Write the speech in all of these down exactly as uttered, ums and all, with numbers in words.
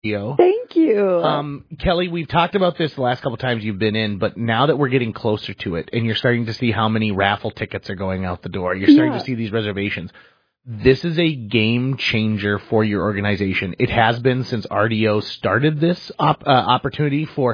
Thank you. Um, Kelly, we've talked about this the last couple times you've been in, but now that we're getting closer to it and you're starting to see how many raffle tickets are going out the door, you're starting yeah. to see these reservations. This is a game changer for your organization. It has been since R D O started this op- uh, opportunity for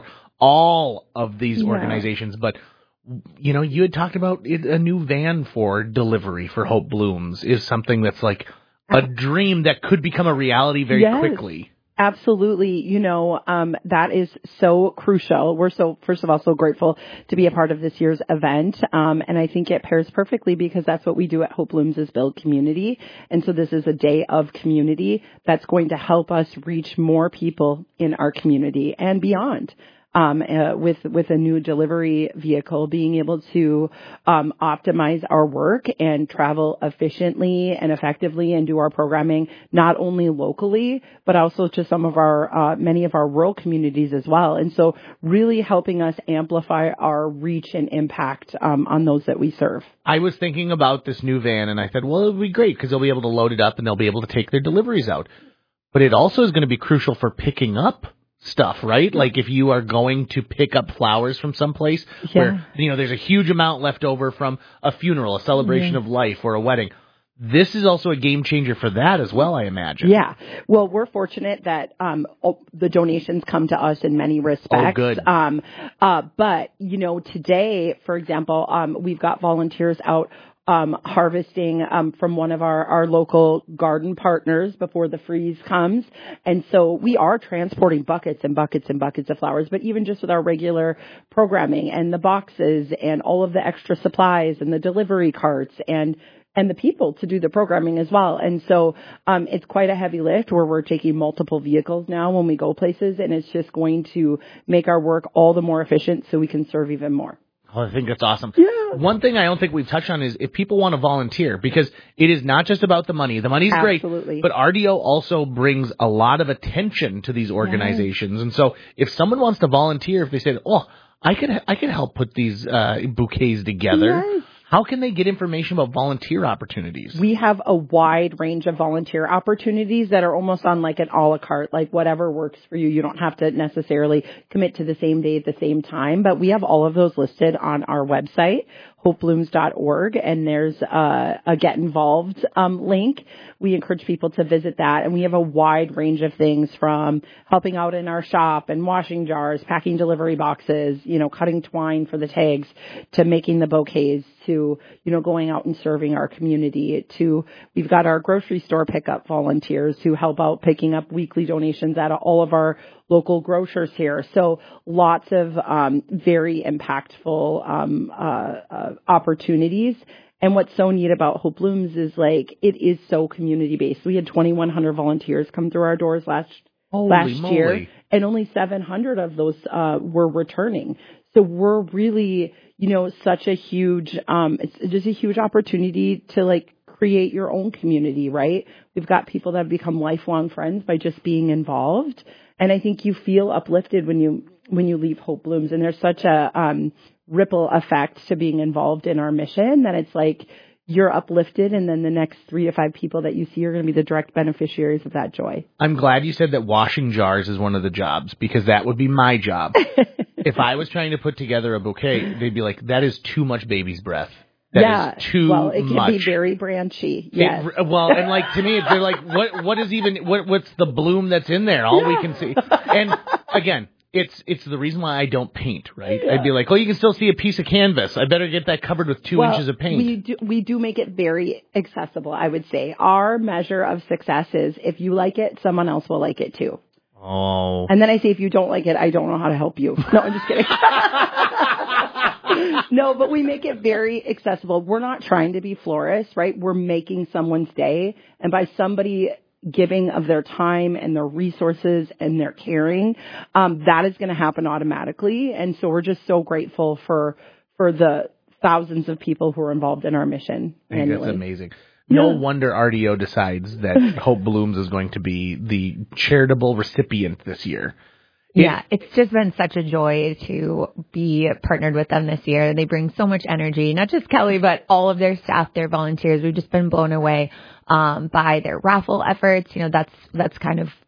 all of these yeah. organizations. But, you know, you had talked about it, a new van for delivery for Hope Blooms is something that's like a dream that could become a reality very yes. quickly. Absolutely. You know, um, that is so crucial. We're so, first of all, so grateful to be a part of this year's event. Um, and I think it pairs perfectly because that's what we do at Hope Blooms is build community. And so this is a day of community that's going to help us reach more people in our community and beyond. Um, uh, with with a new delivery vehicle, being able to um, optimize our work and travel efficiently and effectively and do our programming not only locally, but also to some of our, uh, many of our rural communities as well. And so really helping us amplify our reach and impact um, on those that we serve. I was thinking about this new van, and I said, well, it'll be great because they'll be able to load it up and they'll be able to take their deliveries out. But it also is going to be crucial for picking up stuff, right? Like if you are going to pick up flowers from someplace yeah. where, you know, there's a huge amount left over from a funeral, a celebration yeah. of life, or a wedding. This is also a game changer for that as well, I imagine. Yeah. Well, we're fortunate that um, the donations come to us in many respects. Oh, good. Um, uh, but, you know, today, for example, um, we've got volunteers out Um, harvesting um, from one of our, our local garden partners before the freeze comes. And so we are transporting buckets and buckets and buckets of flowers, but even just with our regular programming and the boxes and all of the extra supplies and the delivery carts and and the people to do the programming as well. And so um, it's quite a heavy lift where we're taking multiple vehicles now when we go places, and it's just going to make our work all the more efficient so we can serve even more. Oh, I think that's awesome. Yeah. One thing I don't think we've touched on is if people want to volunteer, because it is not just about the money. The money's great, Absolutely. but R D O also brings a lot of attention to these organizations. Yes. And so if someone wants to volunteer, if they say, oh, I could I could help put these uh, bouquets together, yes. how can they get information about volunteer opportunities? We have a wide range of volunteer opportunities that are almost on like an a la carte, like whatever works for you. You don't have to necessarily commit to the same day at the same time, but we have all of those listed on our website, hope blooms dot org, and there's a, a Get Involved um, link. We encourage people to visit that, and we have a wide range of things from helping out in our shop and washing jars, packing delivery boxes, you know, cutting twine for the tags, to making the bouquets, to, you know, going out and serving our community, to we've got our grocery store pickup volunteers who help out picking up weekly donations at all of our local grocers here. So lots of um, very impactful um, uh, uh, opportunities. And what's so neat about Hope Blooms is like it is so community based. We had twenty-one hundred volunteers come through our doors last Holy last moly. year, and only seven hundred of those uh, were returning. So we're really, you know, such a huge, um, it's just a huge opportunity to like create your own community, right? We've got people that have become lifelong friends by just being involved. And I think you feel uplifted when you, when you leave Hope Blooms. And there's such a, um, ripple effect to being involved in our mission that it's like you're uplifted, and then the next three to five people that you see are going to be the direct beneficiaries of that joy. I'm glad you said that washing jars is one of the jobs, because that would be my job. If I was trying to put together a bouquet, they'd be like, that is too much baby's breath. That yeah, is too well, it can much. be very branchy. Yes. It, well, and like to me, they're like, what? What is even? What? What's the bloom that's in there? All yeah. we can see. And again, it's it's the reason why I don't paint. Right? Yeah. I'd be like, oh, you can still see a piece of canvas. I better get that covered with two well, inches of paint. We do we do make it very accessible. I would say our measure of success is if you like it, someone else will like it too. Oh. And then I say, if you don't like it, I don't know how to help you. No, I'm just kidding. No, but we make it very accessible. We're not trying to be florists, right? We're making someone's day. And by somebody giving of their time and their resources and their caring, um, that is going to happen automatically. And so we're just so grateful for for the thousands of people who are involved in our mission I think annually. That's amazing. No Yeah. wonder R D O decides that Hope Blooms is going to be the charitable recipient this year. Yeah, it's just been such a joy to be partnered with them this year. They bring so much energy, not just Kelly, but all of their staff, their volunteers. We've just been blown away um, by their raffle efforts. You know, that's that's kind of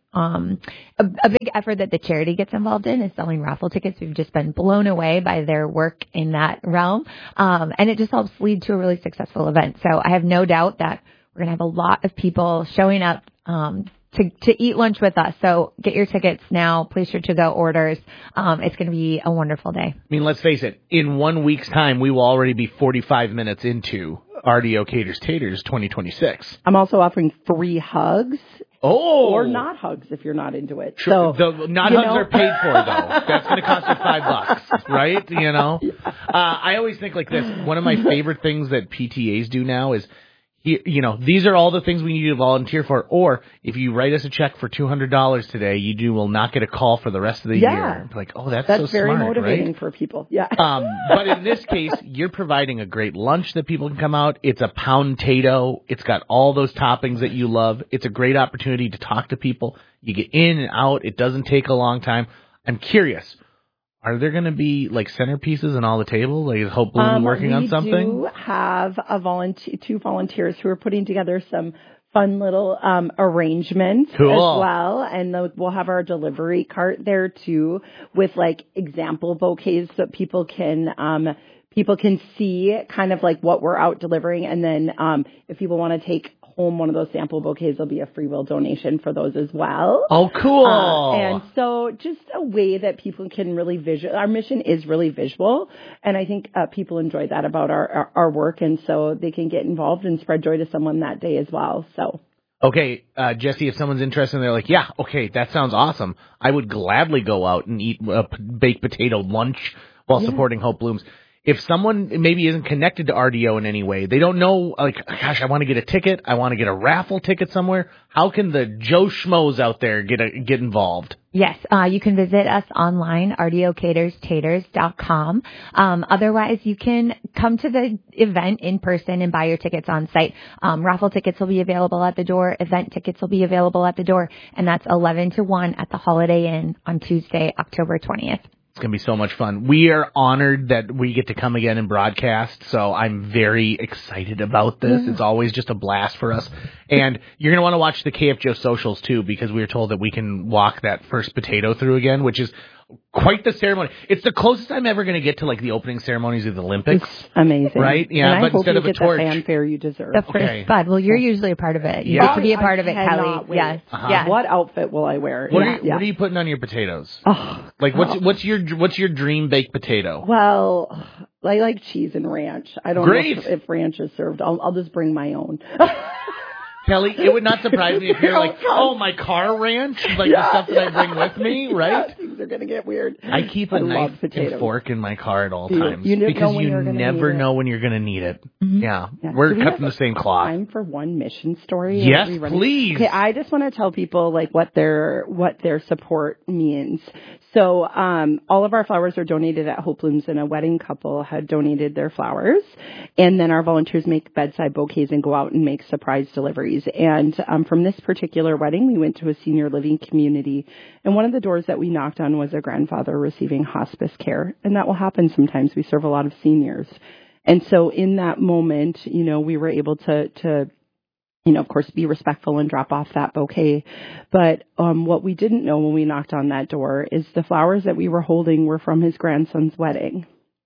Um, a, a big effort that the charity gets involved in is selling raffle tickets. We've just been blown away by their work in that realm. Um, and it just helps lead to a really successful event. So I have no doubt that we're going to have a lot of people showing up, um, to, to eat lunch with us. So get your tickets now, place your to-go orders. Um, it's going to be a wonderful day. I mean, let's face it, in one week's time, we will already be forty-five minutes into R D O Caters Taters twenty twenty-six. I'm also offering free hugs. Oh. Or not hugs if you're not into it. Sure. So, the not you hugs know. are paid for, though. That's going to cost you five bucks, right? You know? Uh, I always think like this. One of my favorite things that P T As do now is, you know, these are all the things we need to volunteer for. Or if you write us a check for two hundred dollars today, you do will not get a call for the rest of the yeah. year. Like, oh, that's, that's so very smart, motivating right? for people. Yeah. Um, but in this case, you're providing a great lunch that people can come out. It's a pound-tato. It's got all those toppings that you love. It's a great opportunity to talk to people. You get in and out. It doesn't take a long time. I'm curious. Are there going to be like centerpieces on all the tables? Like is Hope Bloom um, working on something? We do have a volunteer, two volunteers who are putting together some fun little um, arrangements cool. as well, and the, we'll have our delivery cart there too, with like example bouquets so people can um, people can see kind of like what we're out delivering, and then um, if people want to take home one of those sample bouquets, there'll be a free will donation for those as well. Oh, cool. Uh, and so just a way that people can really visual. Our mission is really visual. And I think uh, people enjoy that about our, our, our work. And so they can get involved and spread joy to someone that day as well. So. Okay, uh, Jesse, if someone's interested and they're like, yeah, okay, that sounds awesome. I would gladly go out and eat a p- baked potato lunch while yeah. supporting Hope Blooms. If someone maybe isn't connected to R D O in any way, they don't know, like, gosh, I want to get a ticket, I want to get a raffle ticket somewhere, how can the Joe Schmoes out there get a, get involved? Yes, uh, you can visit us online, r d o caters taters dot com. Um, otherwise, you can come to the event in person and buy your tickets on site. Um, raffle tickets will be available at the door. Event tickets will be available at the door. And that's eleven to one at the Holiday Inn on Tuesday, October twentieth. It's going to be so much fun. We are honored that we get to come again and broadcast, so I'm very excited about this. Yeah. It's always just a blast for us. And you're going to want to watch the K F Joe socials, too, because we were told that we can walk that first potato through again, which is quite the ceremony. It's the closest I'm ever going to get to, like, the opening ceremonies of the Olympics. It's amazing. Right? Yeah, and but I hope instead you of a get torch. The fanfare you deserve. The first okay. spud. Well, you're usually a part of it. You yeah. get to be a part I of it, Kelly. Wait. Yes. Uh-huh. yes. What outfit will I wear? What, yeah. are you, yeah. what are you putting on your potatoes? Oh, like, what's oh. what's your what's your dream baked potato? Well, I like cheese and ranch. I don't Great. know if, if ranch is served. I'll, I'll just bring my own. Kelly, it would not surprise me if you're like, oh, my car ranch, like yeah, the stuff that yeah. I bring with me, right? Yeah, things are going to get weird. I keep a I knife and fork in my car at all you, times you because know you never know when you're going to need it. Mm-hmm. Yeah. yeah. We're we cut from the same cloth. Time for one mission story. Yes, please. Okay, I just want to tell people like what their what their support means. So, um, all of our flowers are donated at Hope Blooms, and a wedding couple had donated their flowers, and then our volunteers make bedside bouquets and go out and make surprise deliveries. And um, from this particular wedding, we went to a senior living community, and one of the doors that we knocked on was a grandfather receiving hospice care, and that will happen sometimes. We serve a lot of seniors, and so in that moment, you know, we were able to to. you know, of course, be respectful and drop off that bouquet. But um, what we didn't know when we knocked on that door is the flowers that we were holding were from his grandson's wedding.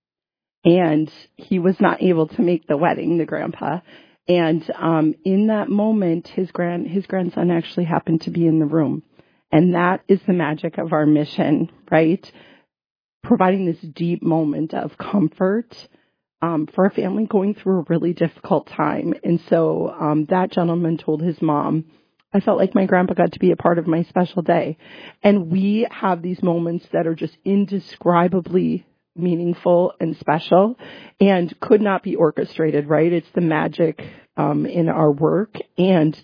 And he was not able to make the wedding, the grandpa. And um, in that moment, his grand his grandson actually happened to be in the room. And that is the magic of our mission, right? Providing this deep moment of comfort Um, for a family going through a really difficult time. And so um, that gentleman told his mom, I felt like my grandpa got to be a part of my special day. And we have these moments that are just indescribably meaningful and special and could not be orchestrated, right? It's the magic um, in our work. And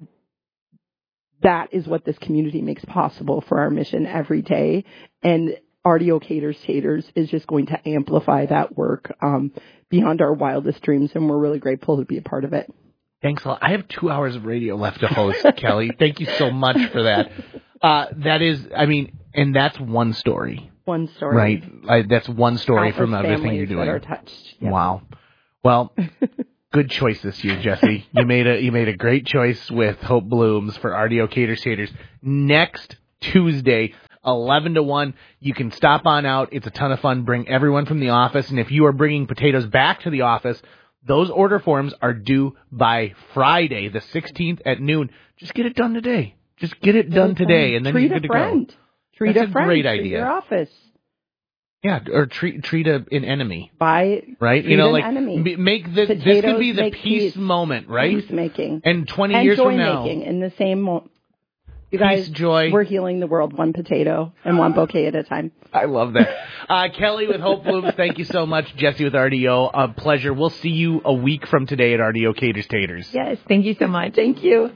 that is what this community makes possible for our mission every day. And R D O Caters Taters is just going to amplify that work um, beyond our wildest dreams, and we're really grateful to be a part of it. Thanks a lot. I have two hours of radio left to host, Kelly. Thank you so much for that. Uh, that is, I mean, and that's one story. One story. Right. I, that's one story Countless from everything you're families doing. that are touched. Yep. Wow. Well, Good choice this year, Jesse. You made a you made a great choice with Hope Blooms for R D O Caters Taters. Next Tuesday, eleven to one, you can stop on out. It's a ton of fun. Bring everyone from the office. And if you are bringing potatoes back to the office, those order forms are due by Friday, the sixteenth at noon. Just get it done today. Just get it done today, and then treat you're good a friend. to go. Treat That's a friend. a great treat idea. Your office. Yeah, or treat treat a, an enemy. Buy right. Treat You know, an like enemy. make the Potatoes this could be the make peace peace. moment, right? Peace making. And twenty and years joy from now, making in the same. Mo- you peace, guys, joy. We're healing the world one potato and one bouquet at a time. I love that. Uh, Kelly with Hope Blooms, thank you so much. Jesse with R D O, a pleasure. We'll see you a week from today at R D O Caters Taters. Yes, thank you so much. Thank you.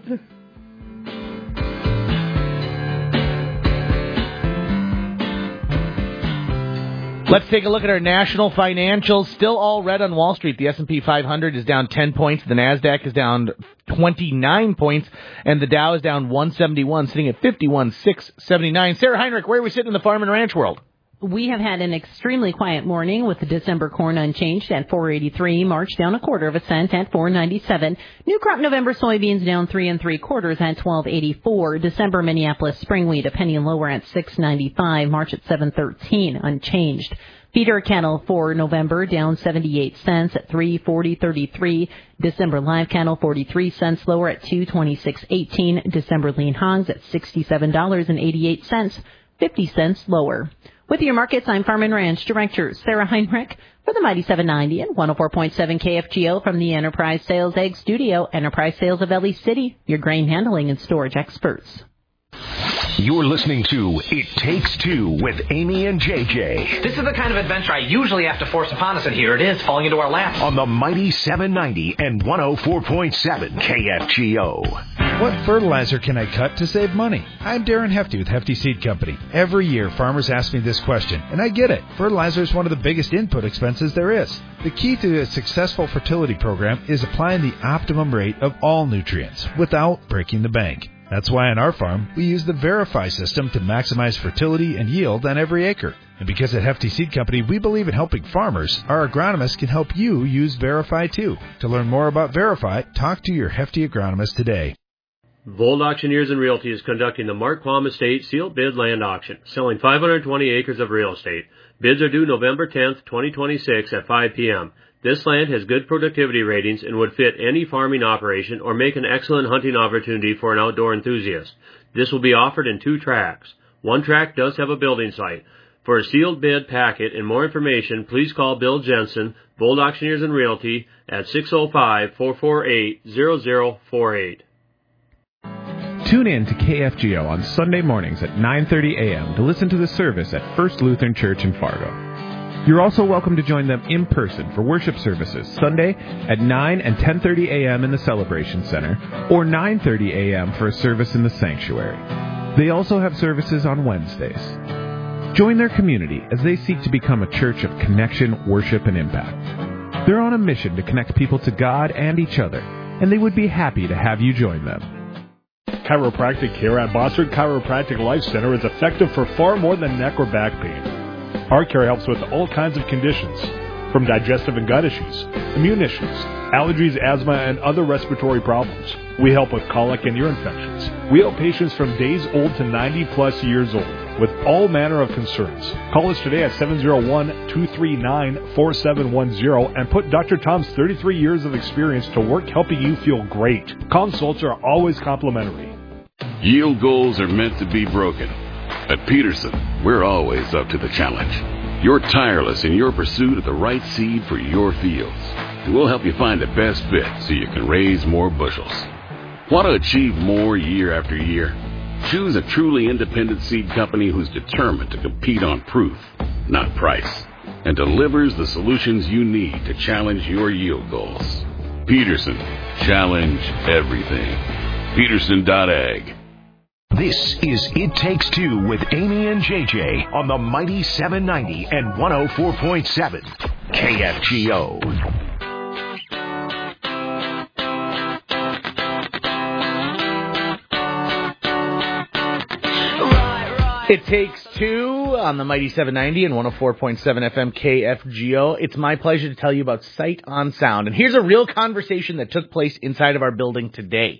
Let's take a look at our national financials. Still all red on Wall Street. The S and P five hundred is down ten points. The NASDAQ is down twenty-nine points. And the Dow is down one seventy-one, sitting at fifty-one thousand six hundred seventy-nine. Sarah Heinrich, where are we sitting in the farm and ranch world? We have had an extremely quiet morning with the December corn unchanged at four eighty-three, March down a quarter of a cent at four ninety-seven. New crop November soybeans down three and three quarters at twelve eighty-four. December Minneapolis spring wheat a penny lower at six ninety-five, March at seven thirteen, unchanged. Feeder cattle for November down seventy-eight cents at three forty thirty-three. December live cattle forty-three cents lower at two twenty-six eighteen. December lean hogs at sixty-seven dollars and eighty-eight cents, fifty cents lower. With your markets, I'm Farm and Ranch Director Sarah Heinrich for the Mighty seven ninety and one oh four point seven K F G O from the Enterprise Sales Egg Studio. Enterprise Sales of Ellie City, your grain handling and storage experts. You're listening to It Takes Two with Amy and J J. This is the kind of adventure I usually have to force upon us, and here it is, falling into our laps. On the Mighty seven ninety and one oh four point seven K F G O. What fertilizer can I cut to save money? I'm Darren Hefty with Hefty Seed Company. Every year, farmers ask me this question, and I get it. Fertilizer is one of the biggest input expenses there is. The key to a successful fertility program is applying the optimum rate of all nutrients without breaking the bank. That's why on our farm, we use the Verify system to maximize fertility and yield on every acre. And because at Hefty Seed Company, we believe in helping farmers, our agronomists can help you use Verify too. To learn more about Verify, talk to your Hefty agronomist today. Vold Auctioneers and Realty is conducting the Mark Palm Estate Sealed Bid Land Auction, selling five hundred twenty acres of real estate. Bids are due November tenth, twenty twenty-six at five p.m. This land has good productivity ratings and would fit any farming operation or make an excellent hunting opportunity for an outdoor enthusiast. This will be offered in two tracts. One tract does have a building site. For a sealed bid packet and more information, please call Bill Jensen, Vold Auctioneers and Realty, at six oh five, four four eight, oh oh four eight. Tune in to K F G O on Sunday mornings at nine thirty a.m. to listen to the service at First Lutheran Church in Fargo. You're also welcome to join them in person for worship services Sunday at nine and ten thirty a.m. in the Celebration Center or nine thirty a.m. for a service in the sanctuary. They also have services on Wednesdays. Join their community as they seek to become a church of connection, worship, and impact. They're on a mission to connect people to God and each other, and they would be happy to have you join them. Chiropractic care at Bossard Chiropractic Life Center is effective for far more than neck or back pain. Our care helps with all kinds of conditions, from digestive and gut issues, immune issues, allergies, asthma, and other respiratory problems. We help with colic and ear infections. We help patients from days old to ninety plus years old with all manner of concerns. Call us today at seven oh one, two three nine, four seven one oh and put Doctor Tom's thirty-three years of experience to work helping you feel great. Consults are always complimentary. Yield goals are meant to be broken. At Peterson, we're always up to the challenge. You're tireless in your pursuit of the right seed for your fields. And we'll help you find the best fit so you can raise more bushels. Want to achieve more year after year? Choose a truly independent seed company who's determined to compete on proof, not price, and delivers the solutions you need to challenge your yield goals. Peterson, challenge everything. Peterson dot ag. This is It Takes Two with Amy and J J on the Mighty seven ninety and one oh four point seven K F G O. It Takes Two on the Mighty seven ninety and one oh four point seven F M K F G O. It's my pleasure to tell you about Sight on Sound. And here's a real conversation that took place inside of our building today.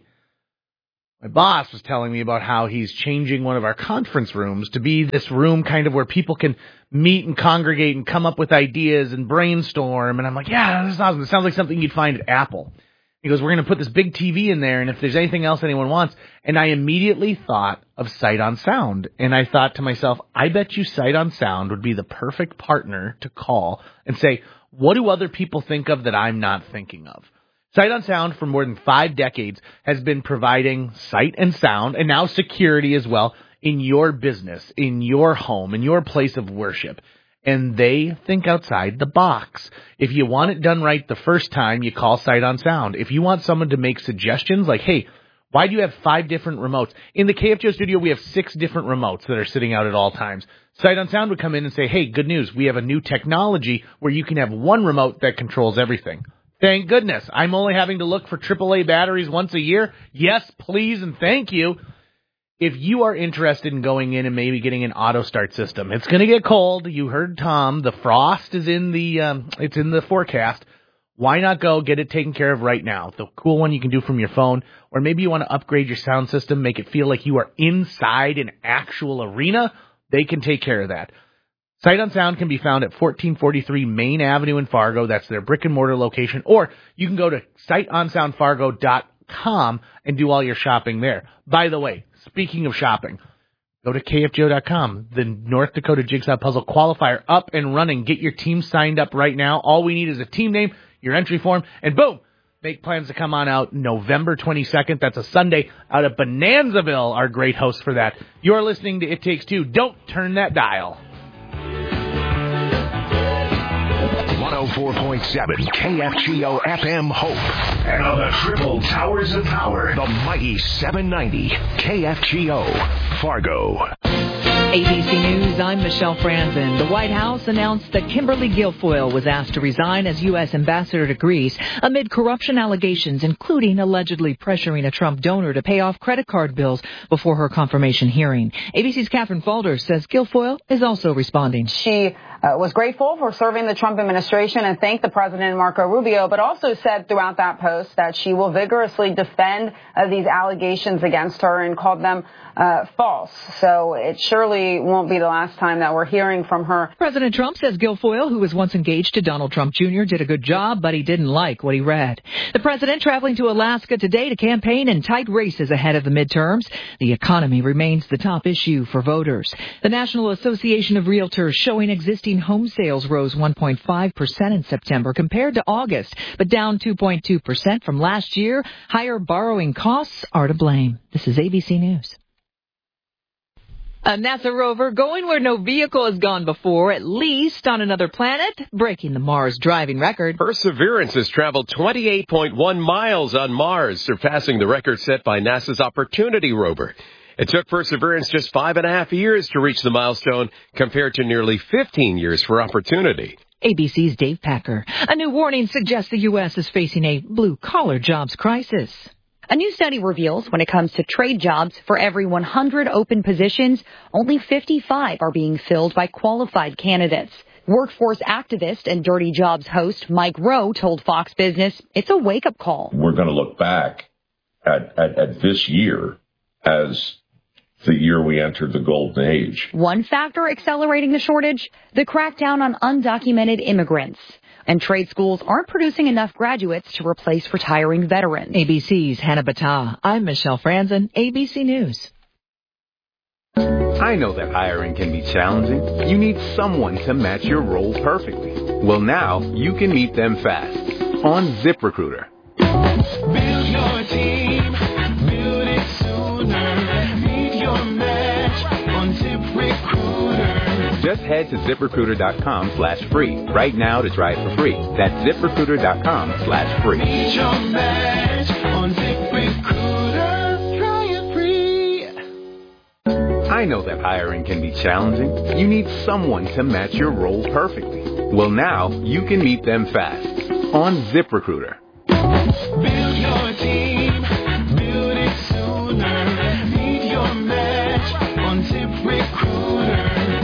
My boss was telling me about how he's changing one of our conference rooms to be this room kind of where people can meet and congregate and come up with ideas and brainstorm. And I'm like, yeah, this is awesome. It sounds like something you'd find at Apple. He goes, we're going to put this big T V in there, and if there's anything else anyone wants. And I immediately thought of Sight on Sound. And I thought to myself, I bet you Sight on Sound would be the perfect partner to call and say, what do other people think of that I'm not thinking of? Sight on Sound, for more than five decades, has been providing sight and sound, and now security as well, in your business, in your home, in your place of worship. And they think outside the box. If you want it done right the first time, you call Sight on Sound. If you want someone to make suggestions like, hey, why do you have five different remotes? In the K F G O studio, we have six different remotes that are sitting out at all times. Sight on Sound would come in and say, hey, good news. We have a new technology where you can have one remote that controls everything. Thank goodness. I'm only having to look for triple A batteries once a year. Yes, please, and thank you. If you are interested in going in and maybe getting an auto start system, it's going to get cold. You heard Tom. The frost is in the um, it's in the forecast. Why not go get it taken care of right now? The cool one you can do from your phone, or maybe you want to upgrade your sound system, make it feel like you are inside an actual arena. They can take care of that. Sight on Sound can be found at fourteen forty-three Main Avenue in Fargo. That's their brick and mortar location. Or you can go to sight on sound fargo dot com and do all your shopping there. By the way, speaking of shopping, go to K F G O dot com. The North Dakota Jigsaw Puzzle Qualifier up and running. Get your team signed up right now. All we need is a team name, your entry form, and boom, make plans to come on out November twenty-second. That's a Sunday out at Bonanzaville, our great host for that. You're listening to It Takes Two. Don't turn that dial. one oh four point seven K F G O F M Hope. And on the triple towers of power, the mighty seven ninety K F G O Fargo. A B C News, I'm Michelle Franzen. The White House announced that Kimberly Guilfoyle was asked to resign as U S ambassador to Greece amid corruption allegations, including allegedly pressuring a Trump donor to pay off credit card bills before her confirmation hearing. A B C's Catherine Falder says Guilfoyle is also responding. She uh, was grateful for serving the Trump administration and thanked the president, Marco Rubio, but also said throughout that post that she will vigorously defend uh, these allegations against her and called them uh, false. So it surely won't be the last time that we're hearing from her. President Trump says Guilfoyle, who was once engaged to Donald Trump Junior, did a good job, but he didn't like what he read. The president traveling to Alaska today to campaign in tight races ahead of the midterms. The economy remains the top issue for voters. The National Association of Realtors showing existing home sales rose one point five percent in September compared to August, but down two point two percent from last year. Higher borrowing costs are to blame. This is A B C News. A NASA rover going where no vehicle has gone before, at least on another planet, breaking the Mars driving record. Perseverance has traveled twenty-eight point one miles on Mars, surpassing the record set by NASA's Opportunity rover. It took Perseverance just five and a half years to reach the milestone, compared to nearly fifteen years for Opportunity. A B C's Dave Packer. A new warning suggests the U S is facing a blue-collar jobs crisis. A new study reveals when it comes to trade jobs, for every one hundred open positions, only fifty-five are being filled by qualified candidates. Workforce activist and Dirty Jobs host Mike Rowe told Fox Business it's a wake-up call. We're going to look back at, at, at this year as the year we entered the golden age. One factor accelerating the shortage, the crackdown on undocumented immigrants. And trade schools aren't producing enough graduates to replace retiring veterans. A B C's Hannah Battah. I'm Michelle Franzen, A B C News. I know that hiring can be challenging. You need someone to match your role perfectly. Well, now you can meet them fast on ZipRecruiter. Build your team, build it sooner. Meet your match on ZipRecruiter. Just head to ZipRecruiter.com slash free right now to try it for free. That's ZipRecruiter.com slash free. Meet your match on ZipRecruiter. Try it free. I know that hiring can be challenging. You need someone to match your role perfectly. Well, now you can meet them fast on ZipRecruiter. Build your team, build it sooner. Meet your match on ZipRecruiter.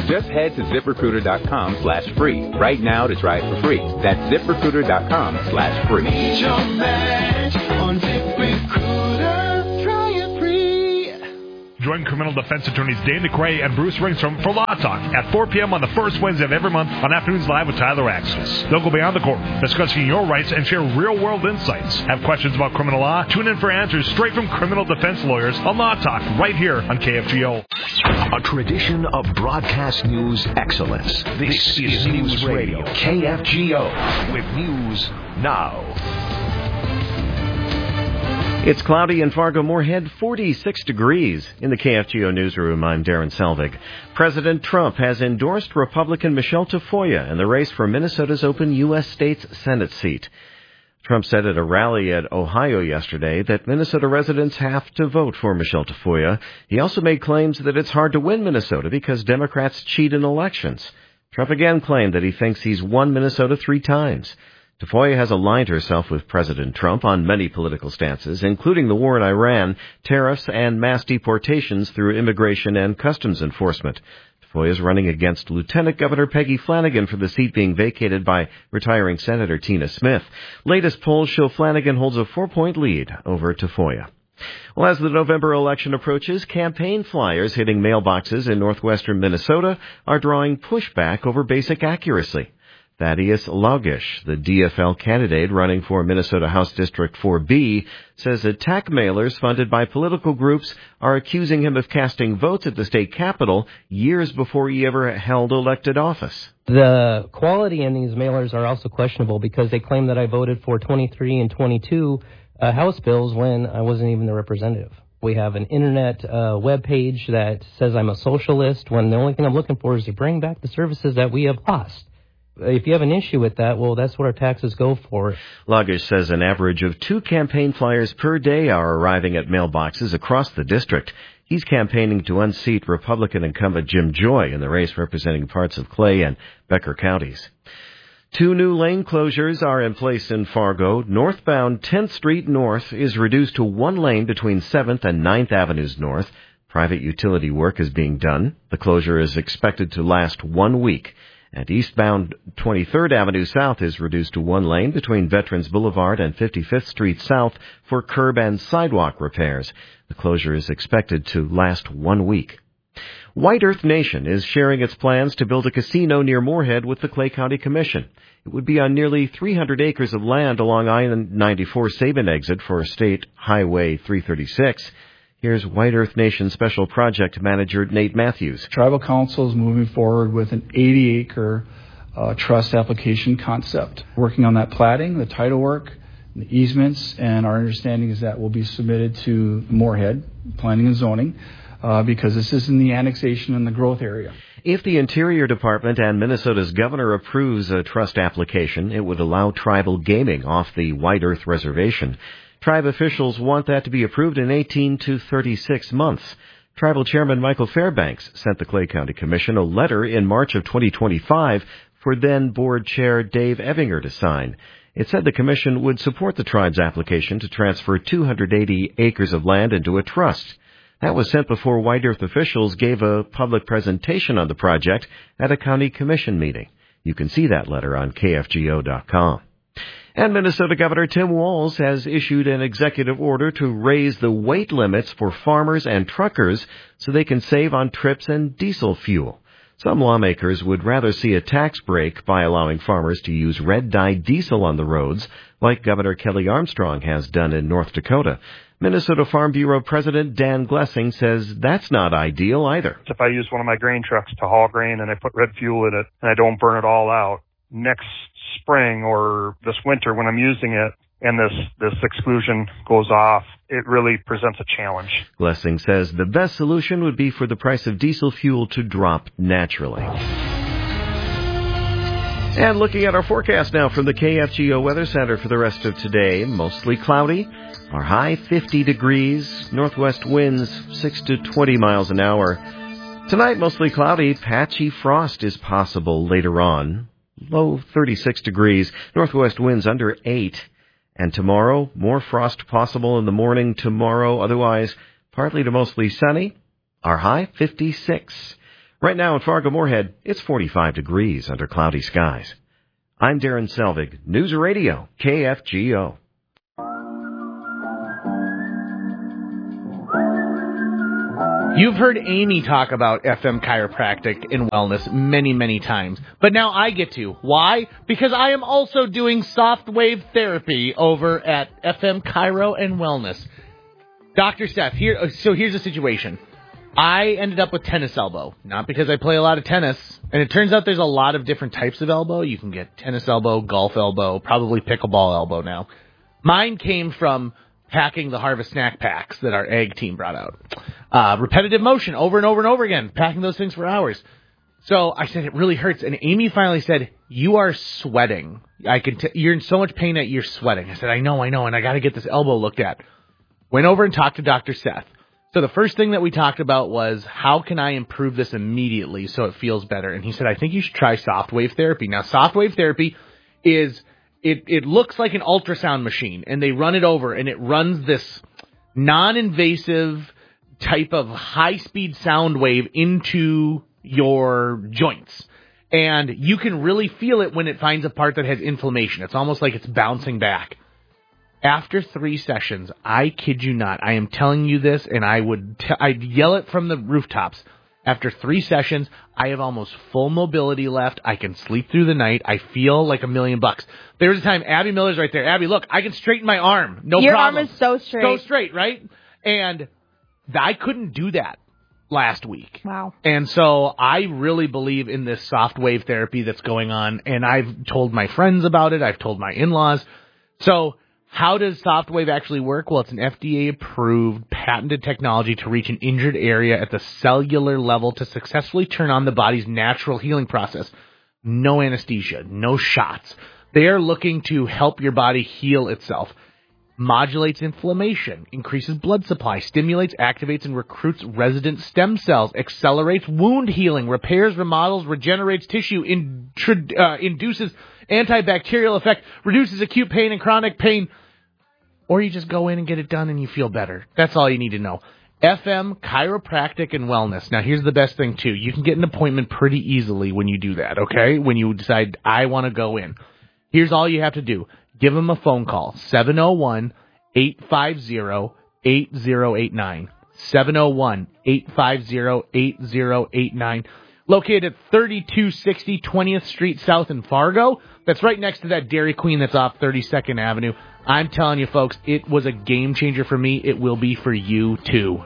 Just head to ZipRecruiter.com slash free right now to try it for free. That's ZipRecruiter.com slash free. Meet your match on ZipRecruiter. Try it free. Join criminal defense attorneys Dane McRae and Bruce Ringstrom for Law Talk at four p.m. on the first Wednesday of every month on Afternoons Live with Tyler Axis. They'll go beyond the court, discussing your rights and share real-world insights. Have questions about criminal law? Tune in for answers straight from criminal defense lawyers on Law Talk right here on K F G O. A tradition of broadcast news excellence. This, this is News Radio, K F G O, with news now. It's cloudy in Fargo-Moorhead, forty-six degrees. In the K F G O newsroom, I'm Darren Selvig. President Trump has endorsed Republican Michelle Tafoya in the race for Minnesota's open U S State's Senate seat. Trump said at a rally at Ohio yesterday that Minnesota residents have to vote for Michelle Tafoya. He also made claims that it's hard to win Minnesota because Democrats cheat in elections. Trump again claimed that he thinks he's won Minnesota three times. Tafoya has aligned herself with President Trump on many political stances, including the war in Iran, tariffs, and mass deportations through immigration and customs enforcement. Tafoya is running against Lieutenant Governor Peggy Flanagan for the seat being vacated by retiring Senator Tina Smith. Latest polls show Flanagan holds a four-point lead over Tafoya. Well, as the November election approaches, campaign flyers hitting mailboxes in northwestern Minnesota are drawing pushback over basic accuracy. Thaddeus Laugish, the D F L candidate running for Minnesota House District four B, says attack mailers funded by political groups are accusing him of casting votes at the state capitol years before he ever held elected office. The quality in these mailers are also questionable because they claim that I voted for twenty-three and twenty-two uh, House bills when I wasn't even the representative. We have an internet uh, web page that says I'm a socialist when the only thing I'm looking for is to bring back the services that we have lost. If you have an issue with that, well, that's what our taxes go for. Laugish says an average of two campaign flyers per day are arriving at mailboxes across the district. He's campaigning to unseat Republican incumbent Jim Joy in the race representing parts of Clay and Becker counties. Two new lane closures are in place in Fargo. Northbound tenth Street North is reduced to one lane between seventh and ninth Avenues North. Private utility work is being done. The closure is expected to last one week. And eastbound twenty-third Avenue South is reduced to one lane between Veterans Boulevard and fifty-fifth Street South for curb and sidewalk repairs. The closure is expected to last one week. White Earth Nation is sharing its plans to build a casino near Moorhead with the Clay County Commission. It would be on nearly three hundred acres of land along I ninety-four Sabin exit for State Highway three thirty-six. Here's White Earth Nation Special Project Manager Nate Matthews. Tribal Council is moving forward with an eighty acre uh, trust application concept. Working on that platting, the title work, the easements, and our understanding is that will be submitted to Moorhead, Planning and Zoning, uh, because this is in the annexation and the growth area. If the Interior Department and Minnesota's governor approves a trust application, it would allow tribal gaming off the White Earth Reservation. Tribe officials want that to be approved in eighteen to thirty-six months. Tribal Chairman Michael Fairbanks sent the Clay County Commission a letter in March of twenty twenty-five for then Board Chair Dave Evinger to sign. It said the Commission would support the tribe's application to transfer two hundred eighty acres of land into a trust. That was sent before White Earth officials gave a public presentation on the project at a county commission meeting. You can see that letter on K F G O dot com. And Minnesota Governor Tim Walz has issued an executive order to raise the weight limits for farmers and truckers so they can save on trips and diesel fuel. Some lawmakers would rather see a tax break by allowing farmers to use red-dyed diesel on the roads, like Governor Kelly Armstrong has done in North Dakota. Minnesota Farm Bureau President Dan Glessing says that's not ideal either. If I use one of my grain trucks to haul grain and I put red fuel in it and I don't burn it all out, next spring or this winter when I'm using it and this, this exclusion goes off, it really presents a challenge. Glessing says the best solution would be for the price of diesel fuel to drop naturally. And looking at our forecast now from the K F G O Weather Center for the rest of today, mostly cloudy. Our high fifty degrees, northwest winds six to twenty miles an hour. Tonight, mostly cloudy, patchy frost is possible later on. Low thirty-six degrees, northwest winds under eight. And tomorrow, more frost possible in the morning tomorrow, otherwise partly to mostly sunny. Our high fifty-six. Right now in Fargo-Moorhead, it's forty-five degrees under cloudy skies. I'm Darren Selvig, News Radio, K F G O. You've heard Amy talk about F M chiropractic and wellness many, many times. But now I get to. Why? Because I am also doing soft wave therapy over at F M Chiro and Wellness. Doctor Seth, here. So here's the situation. I ended up with tennis elbow. Not because I play a lot of tennis. And it turns out there's a lot of different types of elbow. You can get tennis elbow, golf elbow, probably pickleball elbow now. Mine came from packing the Harvest snack packs that our egg team brought out. Uh, repetitive motion over and over and over again, packing those things for hours. So I said, it really hurts. And Amy finally said, you are sweating. I can t- you're in so much pain that you're sweating. I said, I know, I know, and I got to get this elbow looked at. Went over and talked to Doctor Seth. So the first thing that we talked about was, how can I improve this immediately so it feels better? And he said, I think you should try soft wave therapy. Now, soft wave therapy is, it, it looks like an ultrasound machine, and they run it over, and it runs this non-invasive type of high-speed sound wave into your joints. And you can really feel it when it finds a part that has inflammation. It's almost like it's bouncing back. After three sessions, I kid you not, I am telling you this, and I would t- I'd yell it from the rooftops. After three sessions, I have almost full mobility left. I can sleep through the night. I feel like a million bucks. There was a time, Abby Miller's right there. Abby, look, I can straighten my arm. No Your problem. Your arm is so straight. So straight, right? And I couldn't do that last week. Wow. And so I really believe in this soft wave therapy that's going on, and I've told my friends about it. I've told my in-laws. So how does soft wave actually work? Well, it's an F D A-approved, patented technology to reach an injured area at the cellular level to successfully turn on the body's natural healing process. No anesthesia, no shots. They are looking to help your body heal itself. Modulates inflammation, increases blood supply, stimulates, activates, and recruits resident stem cells, accelerates wound healing, repairs, remodels, regenerates tissue, intru- uh, induces antibacterial effect, reduces acute pain and chronic pain. Or you just go in and get it done and you feel better. That's all you need to know. F M Chiropractic and Wellness. Now, here's the best thing, too. You can get an appointment pretty easily when you do that, okay? When you decide, I want to go in. Here's all you have to do. Give them a phone call, seven oh one, eight five zero, eight zero eight nine. seven oh one, eight five zero, eight zero eight nine. Located at thirty-two sixty twentieth Street South in Fargo. That's right next to that Dairy Queen that's off thirty-second Avenue. I'm telling you, folks, it was a game changer for me. It will be for you, too.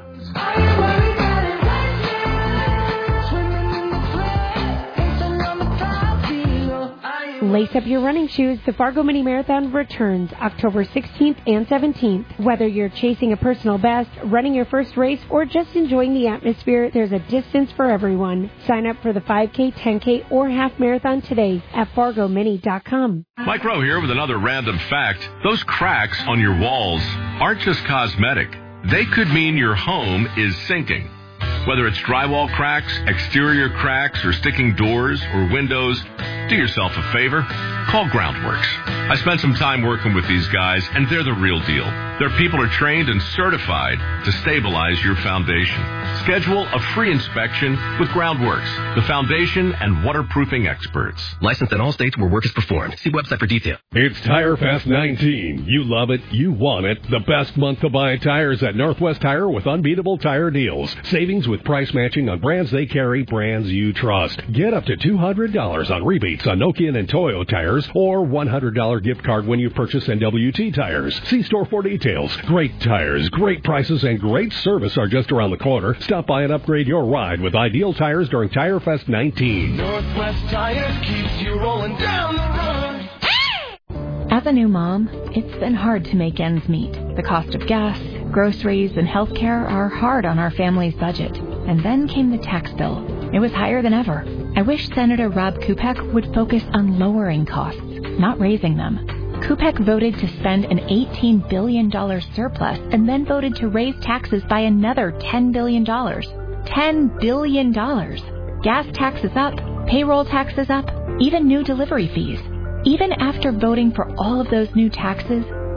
Lace up your running shoes. The Fargo Mini Marathon returns October sixteenth and seventeenth. Whether you're chasing a personal best, running your first race, or just enjoying the atmosphere, there's a distance for everyone. Sign up for the five K, ten K, or half marathon today at fargo mini dot com. Mike Rowe here with another random fact. Those cracks on your walls aren't just cosmetic. They could mean your home is sinking. Whether it's drywall cracks, exterior cracks, or sticking doors or windows, do yourself a favor. Call Groundworks. I spent some time working with these guys, and they're the real deal. Their people are trained and certified to stabilize your foundation. Schedule a free inspection with Groundworks, the foundation and waterproofing experts. Licensed in all states where work is performed. See website for detail. It's Tire Fest nineteen. You love it. You want it. The best month to buy tires at Northwest Tire with unbeatable tire deals. Savings with price matching on brands they carry, brands you trust. Get up to two hundred dollars on rebates on Nokian and Toyo tires, or one hundred dollars gift card when you purchase N W T tires. See store for details. Great tires, great prices, and great service are just around the corner. Stop by and upgrade your ride with Ideal Tires during Tire Fest nineteen. Northwest Tires keeps you rolling down the road. As a new mom, it's been hard to make ends meet. The cost of gas, groceries, and healthcare are hard on our family's budget. And then came the tax bill. It was higher than ever. I wish Senator Rob Kupek would focus on lowering costs, not raising them. Kupek voted to spend an eighteen billion dollars surplus and then voted to raise taxes by another ten billion dollars. ten billion dollars. Gas taxes up, payroll taxes up, even new delivery fees. Even after voting for all of those new taxes,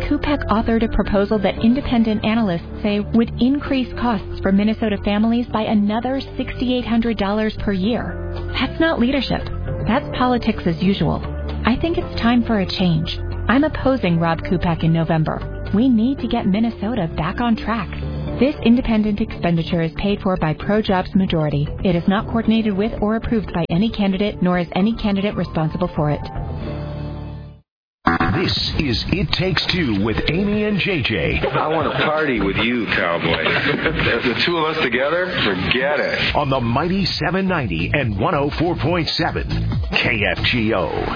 Kupek authored a proposal that independent analysts say would increase costs for Minnesota families by another six thousand eight hundred dollars per year. That's not leadership. That's politics as usual. I think it's time for a change. I'm opposing Rob Kupek in November. We need to get Minnesota back on track. This independent expenditure is paid for by Pro-Jobs Majority. It is not coordinated with or approved by any candidate, nor is any candidate responsible for it. This is It Takes Two with Amy and J J. I want to party with you, cowboy. The two of us together, forget it. On the mighty seven ninety and one oh four point seven K F G O.